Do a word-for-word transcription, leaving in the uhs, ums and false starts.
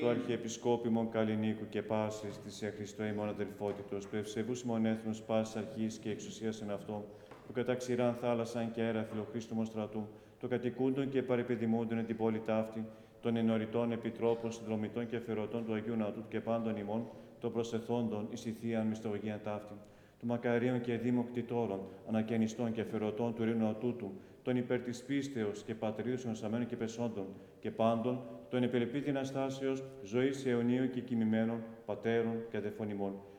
το Αρχιεπισκόπημον Καλλινίκου και πάσης της ια Χριστό ημών αδελφότητος, του ευσεβούς ημών έθνους πάσης αρχής και εξουσίας εν αυτό, που κατά ξηράν θάλασσαν και αέρα φιλοχρίστομο στρατού, το κατοικούντων και παρεπιδημούντων εν την πόλη ταύτη, των ενωριτών επιτρόπων, συνδρομητών και αφαιρωτών του Αγίου Ναού και πάντων ημών, των προσεθόντων εις τη θείαν μυστολογίαν ταύτη, του μακαρίων και δήμων κτητόρων, ανακαινιστών και αφαιρωτών του Ιερού Ναού τούτου, των υπέρ της πίστεως και πατρίδος ενωσαμένων και πεσόντων, και πάντων των επελεπίδη Αναστάσεως, ζωής αιωνίων και κοιμημένων, πατέρων και αδελφών ημών,